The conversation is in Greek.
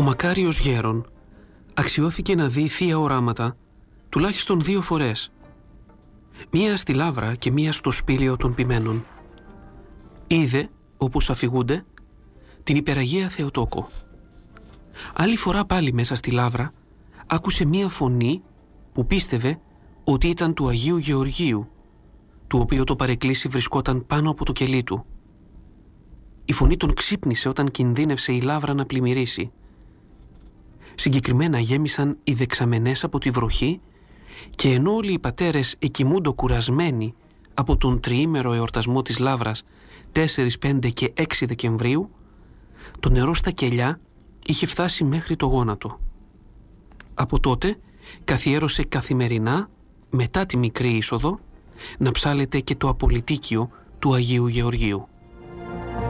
Ο μακάριος γέρον αξιώθηκε να δει θεία οράματα τουλάχιστον 2 φορές. Μία στη Λαύρα και μία στο σπήλαιο των ποιμένων. Είδε, όπως αφηγούνται, την υπεραγία Θεοτόκο. Άλλη φορά πάλι μέσα στη Λαύρα άκουσε μία φωνή που πίστευε ότι ήταν του Αγίου Γεωργίου, του οποίου το παρεκκλήσι βρισκόταν πάνω από το κελί του. Η φωνή τον ξύπνησε όταν κινδύνευσε η Λαύρα να πλημμυρίσει. Συγκεκριμένα γέμισαν οι δεξαμενές από τη βροχή και ενώ όλοι οι πατέρες εκοιμούντο κουρασμένοι από τον τριήμερο εορτασμό της Λαύρας 4, 5 και 6 Δεκεμβρίου, το νερό στα κελιά είχε φτάσει μέχρι το γόνατο. Από τότε καθιέρωσε καθημερινά, μετά τη μικρή είσοδο, να ψάλεται και το απολυτίκιο του Αγίου Γεωργίου.